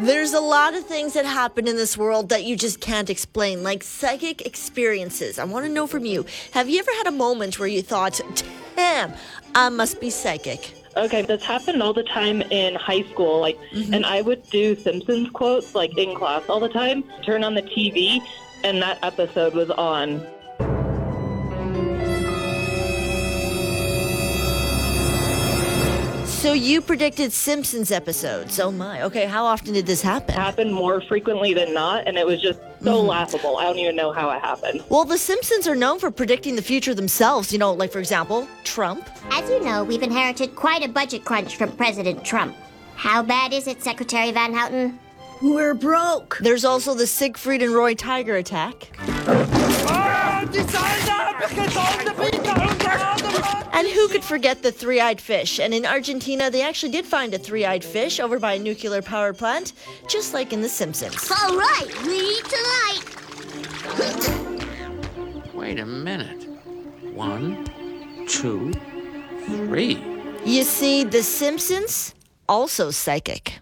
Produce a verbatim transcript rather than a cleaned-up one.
There's a lot of things that happen in this world that you just can't explain, like psychic experiences. I want to know from you, have you ever had a moment where you thought, damn, I must be psychic? Okay, this happened all the time in high school, like, mm-hmm. and I would do Simpsons quotes, like, in class all the time, turn on the T V, and that episode was on. So you predicted Simpsons episodes. Oh my. Okay, how often did this happen? It happened more frequently than not, and it was just so mm. laughable. I don't even know how it happened. Well, the Simpsons are known for predicting the future themselves. You know, like, for example, Trump. As you know, we've inherited quite a budget crunch from President Trump. How bad is it, Secretary Van Houten? We're broke. There's also the Siegfried and Roy Tiger attack. And who could forget the three-eyed fish? And in Argentina, they actually did find a three-eyed fish over by a nuclear power plant, just like in The Simpsons. All right, we eat tonight. Wait a minute. One, two, three. You see, The Simpsons, also psychic.